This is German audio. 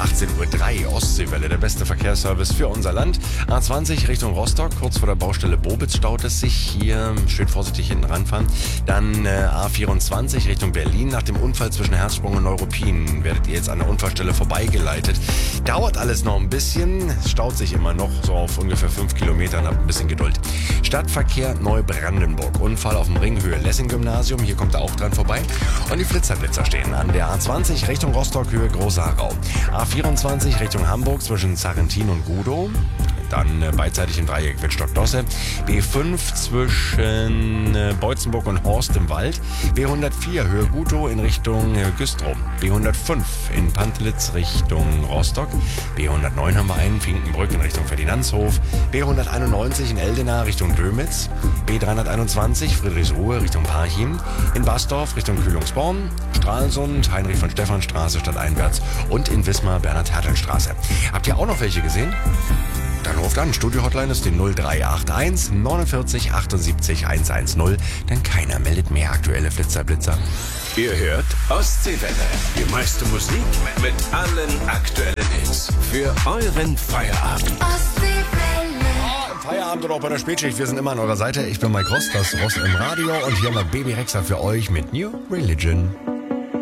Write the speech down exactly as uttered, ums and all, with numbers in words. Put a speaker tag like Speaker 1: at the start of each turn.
Speaker 1: achtzehn Uhr drei, Ostseewelle, der beste Verkehrsservice für unser Land. A zwanzig Richtung Rostock, kurz vor der Baustelle Bobitz staut es sich. Hier schön vorsichtig hinten ranfahren. Dann äh, A vierundzwanzig Richtung Berlin. Nach dem Unfall zwischen Herzsprung und Neuruppin werdet ihr jetzt an der Unfallstelle vorbeigeleitet. Dauert alles noch ein bisschen, es staut sich immer noch so auf ungefähr fünf Kilometern, habt ein bisschen Geduld. Stadtverkehr Neubrandenburg. Unfall auf dem Ring Höhe Lessing-Gymnasium, hier kommt er auch dran vorbei. Und die Flitzerblitzer stehen an der A zwanzig Richtung Rostock Höhe Großer Harau. A vierundzwanzig Richtung Hamburg zwischen Sarrentin und Gudow. Dann äh, beidseitig im Dreieck Wittstock-Dosse. B fünf zwischen äh, Beutzenburg und Horst im Wald. B hundertvier Höhe Gutow in Richtung äh, Güstrow. B hundertfünf in Pantelitz Richtung Rostock. B hundertneun haben wir einen, Finkenbrück in Richtung Ferdinandshof. B hunderteinundneunzig in Eldena Richtung Dömitz. B dreihunderteinundzwanzig Friedrichsruhe Richtung Parchim. In Basdorf Richtung Kühlungsborn. Stralsund, Heinrich von Stephanstraße stadteinwärts. Und in Wismar Bernhard-Hertel-Straße. Habt ihr auch noch welche gesehen? Dann ruft an. Studio-Hotline ist die null drei acht eins neunundvierzig achtundsiebzig hundertzehn, denn keiner meldet mehr aktuelle Flitzerblitzer.
Speaker 2: Ihr hört Ostseewelle. Die meiste Musik mit allen aktuellen Hits. Für euren Feierabend.
Speaker 3: Ostseewelle.
Speaker 1: Im Feierabend oder auch bei der Spätschicht, wir sind immer an eurer Seite. Ich bin Mike Rost, das Rost im Radio. Und hier haben wir Baby Rexha für euch mit New Religion.